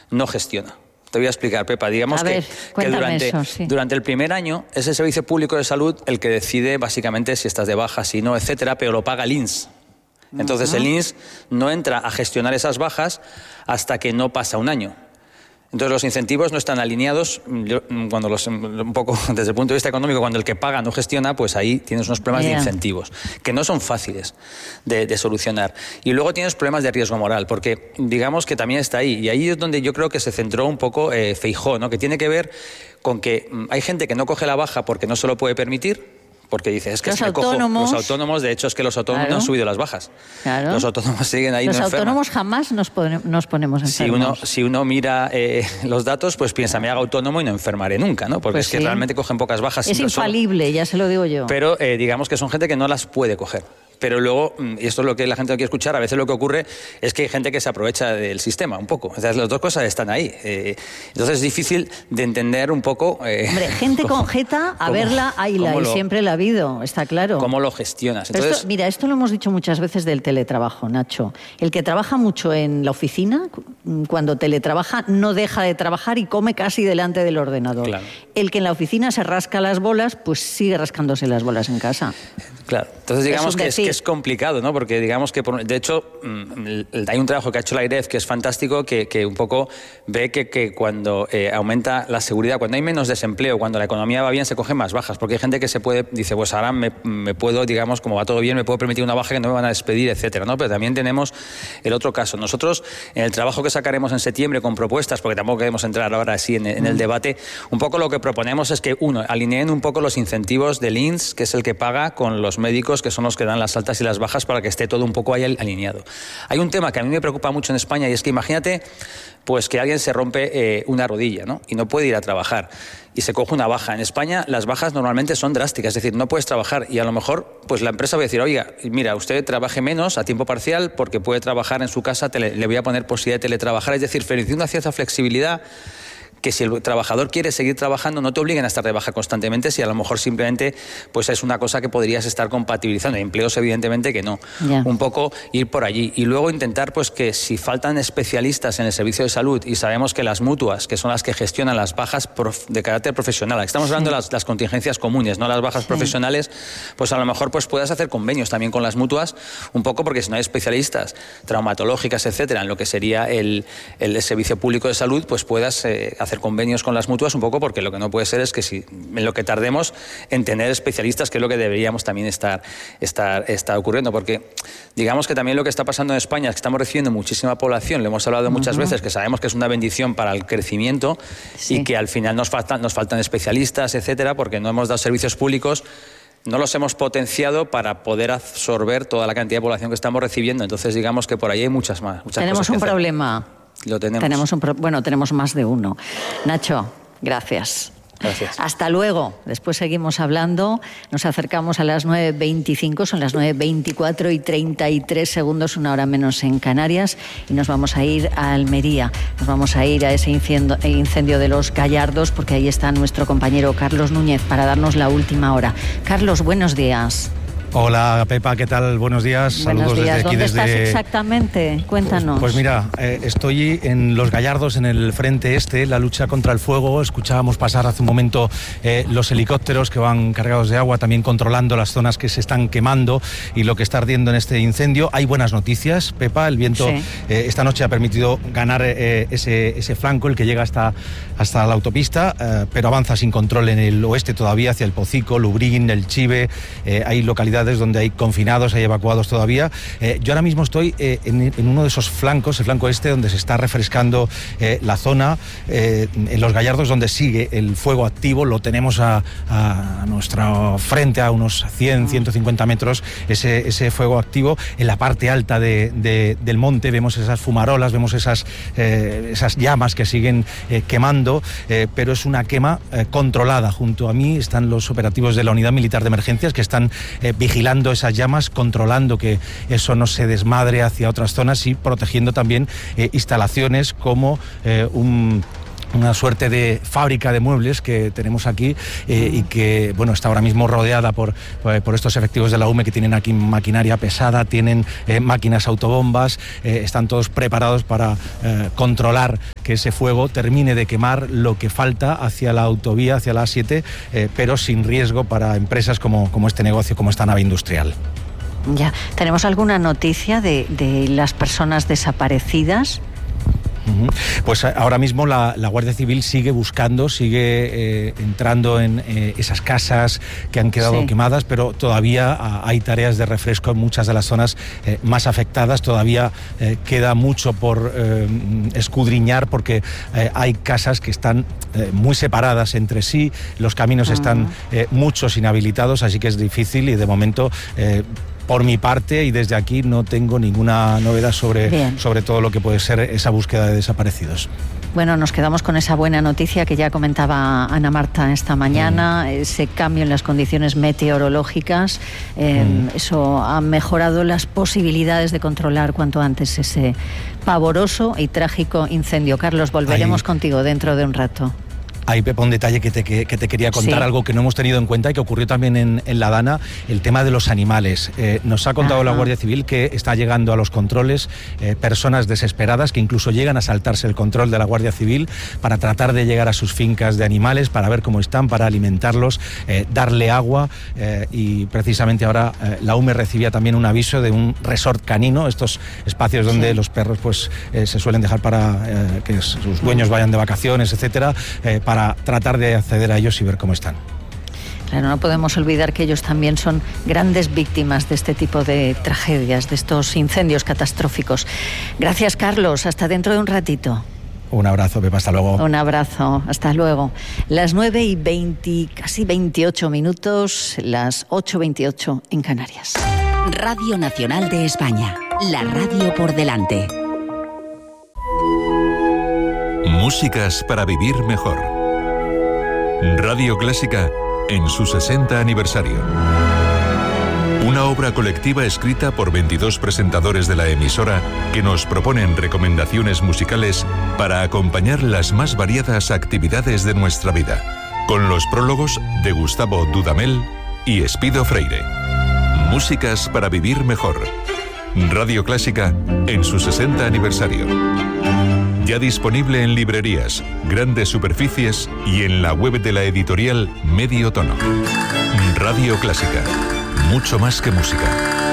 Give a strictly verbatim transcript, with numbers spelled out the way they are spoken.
no gestiona. Te voy a explicar, Pepa. Digamos a ver, que, que durante, eso, sí. durante el primer año es el Servicio Público de Salud el que decide básicamente si estás de baja, si no, etcétera, pero lo paga el I N S. Entonces uh-huh. el I N S no entra a gestionar esas bajas hasta que no pasa un año. Entonces los incentivos no están alineados. Yo, cuando los, un poco desde el punto de vista económico, cuando el que paga no gestiona, pues ahí tienes unos problemas yeah. de incentivos, que no son fáciles de, de solucionar. Y luego tienes problemas de riesgo moral, porque digamos que también está ahí. Y ahí es donde yo creo que se centró un poco eh, Feijóo, ¿no? Que tiene que ver con que hay gente que no coge la baja porque no se lo puede permitir. Porque dice, es que los si me autónomos, cojo los autónomos, de hecho es que los autónomos claro, no han subido las bajas. Claro. Los autónomos siguen ahí. Los no autónomos enferman. jamás nos, pone, nos ponemos enfermos. Si uno, si uno mira eh, los datos, pues piensa, me hago autónomo y no enfermaré nunca, ¿no? Porque pues es que sí. realmente cogen pocas bajas. Es infalible, solo. Ya se lo digo yo. Pero eh, digamos que son gente que no las puede coger. Pero luego, y esto es lo que la gente no quiere escuchar, a veces lo que ocurre es que hay gente que se aprovecha del sistema un poco. O sea, las dos cosas están ahí. Eh, entonces es difícil de entender un poco... Eh, Hombre, gente cómo, con jeta, a verla, hayla, y lo, siempre la ha habido, está claro. ¿Cómo lo gestionas? Entonces, esto, mira, esto lo hemos dicho muchas veces del teletrabajo, Nacho. El que trabaja mucho en la oficina, cuando teletrabaja, no deja de trabajar y come casi delante del ordenador. Claro. El que en la oficina se rasca las bolas, pues sigue rascándose las bolas en casa. Claro, entonces digamos es que, es, que es complicado, ¿no? Porque digamos que, por, de hecho, hay un trabajo que ha hecho la I R E F que es fantástico, que, que un poco ve que, que cuando eh, aumenta la seguridad, cuando hay menos desempleo, cuando la economía va bien, se cogen más bajas, porque hay gente que se puede, dice, pues ahora me, me puedo, digamos, como va todo bien, me puedo permitir una baja que no me van a despedir, etcétera, ¿no? Pero también tenemos el otro caso. Nosotros, en el trabajo que sacaremos en septiembre con propuestas, porque tampoco queremos entrar ahora así en, en el debate, un poco lo que proponemos es que, uno, alineen un poco los incentivos del I N S, que es el que paga, con los médicos, que son los que dan las altas y las bajas, para que esté todo un poco ahí alineado. Hay un tema que a mí me preocupa mucho en España, y es que imagínate pues que alguien se rompe eh, una rodilla, ¿no? Y no puede ir a trabajar y se coge una baja. En España las bajas normalmente son drásticas, es decir, no puedes trabajar y a lo mejor pues la empresa va a decir, oiga, mira, usted trabaje menos a tiempo parcial porque puede trabajar en su casa, tele, le voy a poner posibilidad de teletrabajar, es decir, ofreciendo una cierta flexibilidad, que si el trabajador quiere seguir trabajando, no te obliguen a estar de baja constantemente, si a lo mejor simplemente pues es una cosa que podrías estar compatibilizando. Hay empleos, evidentemente, que no. Yeah. Un poco ir por allí. Y luego intentar pues que si faltan especialistas en el servicio de salud, y sabemos que las mutuas, que son las que gestionan las bajas prof, de carácter profesional, estamos hablando sí. de las, las contingencias comunes, no las bajas sí. profesionales, pues a lo mejor pues puedas hacer convenios también con las mutuas, un poco porque si no hay especialistas traumatológicas, etcétera, en lo que sería el, el servicio público de salud, pues puedas eh, hacer convenios con las mutuas un poco, porque lo que no puede ser es que si en lo que tardemos en tener especialistas, que es lo que deberíamos también estar, estar, estar ocurriendo, porque digamos que también lo que está pasando en España es que estamos recibiendo muchísima población, lo hemos hablado muchas uh-huh. veces, que sabemos que es una bendición para el crecimiento sí. y que al final nos faltan, nos faltan especialistas, etcétera, porque no hemos dado servicios públicos, no los hemos potenciado para poder absorber toda la cantidad de población que estamos recibiendo. Entonces digamos que por ahí hay muchas más. Muchas Tenemos cosas un que problema. Hacer. Lo tenemos. tenemos un pro- bueno, tenemos más de uno. Nacho, gracias. Gracias. Hasta luego. Después seguimos hablando. Nos acercamos a las nueve veinticinco, son las nueve veinticuatro y treinta y tres segundos, una hora menos en Canarias, y nos vamos a ir a Almería. Nos vamos a ir a ese incendio, incendio de los Gallardos, porque ahí está nuestro compañero Carlos Núñez para darnos la última hora. Carlos, buenos días. Hola Pepa, ¿qué tal? Buenos días. Buenos Saludos días. desde aquí. ¿Dónde desde... estás exactamente? Cuéntanos. Pues, pues mira, eh, estoy en Los Gallardos, en el frente este, la lucha contra el fuego. Escuchábamos pasar hace un momento eh, los helicópteros que van cargados de agua, también controlando las zonas que se están quemando y lo que está ardiendo en este incendio. Hay buenas noticias, Pepa. El viento sí. eh, esta noche ha permitido ganar eh, ese, ese flanco, el que llega hasta, hasta la autopista, eh, pero avanza sin control en el oeste todavía, hacia el Pocico, Lubrín, el Chive. Eh, hay localidades donde hay confinados, hay evacuados todavía. Eh, yo ahora mismo estoy eh, en, en uno de esos flancos, el flanco este, donde se está refrescando eh, la zona, eh, en Los Gallardos, donde sigue el fuego activo. Lo tenemos a, a nuestro frente, a unos cien, ciento cincuenta metros, ese, ese fuego activo. En la parte alta de, de, del monte vemos esas fumarolas, vemos esas, eh, esas llamas que siguen eh, quemando, eh, pero es una quema eh, controlada. Junto a mí están los operativos de la Unidad Militar de Emergencias, que están eh, vigilando esas llamas, controlando que eso no se desmadre hacia otras zonas y protegiendo también eh, instalaciones como eh, un una suerte de fábrica de muebles que tenemos aquí eh, y que, bueno, está ahora mismo rodeada por, por estos efectivos de la U M E que tienen aquí maquinaria pesada, tienen eh, máquinas autobombas, eh, están todos preparados para eh, controlar que ese fuego termine de quemar lo que falta hacia la autovía, hacia la A siete, eh, pero sin riesgo para empresas como, como este negocio, como esta nave industrial. Ya, ¿tenemos alguna noticia de, de las personas desaparecidas? Pues ahora mismo la, la Guardia Civil sigue buscando, sigue eh, entrando en eh, esas casas que han quedado sí. quemadas, pero todavía hay tareas de refresco en muchas de las zonas eh, más afectadas. Todavía eh, queda mucho por eh, escudriñar porque eh, hay casas que están eh, muy separadas entre sí, los caminos uh-huh. están eh, muchos inhabilitados, así que es difícil y de momento... Eh, Por mi parte, y desde aquí no tengo ninguna novedad sobre, sobre todo lo que puede ser esa búsqueda de desaparecidos. Bueno, nos quedamos con esa buena noticia que ya comentaba Ana Marta esta mañana, mm. ese cambio en las condiciones meteorológicas, eh, mm. eso ha mejorado las posibilidades de controlar cuanto antes ese pavoroso y trágico incendio. Carlos, volveremos Ahí. contigo dentro de un rato. Ahí, Pepa, un detalle que te, que, que te quería contar, sí. algo que no hemos tenido en cuenta y que ocurrió también en, en La Dana, el tema de los animales. Eh, nos ha contado Ajá. la Guardia Civil que está llegando a los controles eh, personas desesperadas que incluso llegan a saltarse el control de la Guardia Civil para tratar de llegar a sus fincas de animales, para ver cómo están, para alimentarlos, eh, darle agua eh, y precisamente ahora eh, la U M E recibía también un aviso de un resort canino, estos espacios donde sí. los perros pues eh, se suelen dejar para eh, que sus dueños vayan de vacaciones, etcétera, eh, para para tratar de acceder a ellos y ver cómo están. Claro, no podemos olvidar que ellos también son grandes víctimas de este tipo de tragedias, de estos incendios catastróficos. Gracias, Carlos. Hasta dentro de un ratito. Un abrazo, Pepa. Hasta luego. Un abrazo. Hasta luego. Las nueve y veinte, casi veintiocho minutos, las ocho veintiocho en Canarias. Radio Nacional de España. La radio por delante. Músicas para vivir mejor. Radio Clásica en su sesenta aniversario. Una obra colectiva escrita por veintidós presentadores de la emisora que nos proponen recomendaciones musicales para acompañar las más variadas actividades de nuestra vida, con los prólogos de Gustavo Dudamel y Espido Freire. Músicas para vivir mejor. Radio Clásica en su sesenta aniversario. Ya disponible en librerías, grandes superficies y en la web de la editorial Medio Tono. Radio Clásica. Mucho más que música.